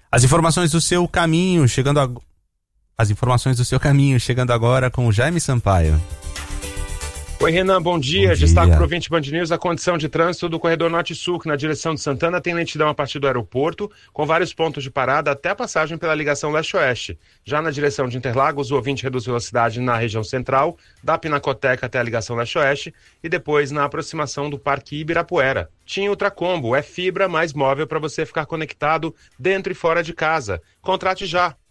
As informações do seu caminho chegando agora com o Jaime Sampaio. Oi, Renan, bom dia. Destaque para o ouvinte Band News a condição de trânsito do corredor Norte-Sul, que na direção de Santana tem lentidão a partir do aeroporto, com vários pontos de parada até a passagem pela ligação leste-oeste. Já na direção de Interlagos, o ouvinte reduz velocidade na região central, da Pinacoteca até a ligação leste-oeste e depois na aproximação do Parque Ibirapuera. TIM Ultracombo é fibra mais móvel para você ficar conectado dentro e fora de casa. Contrate já.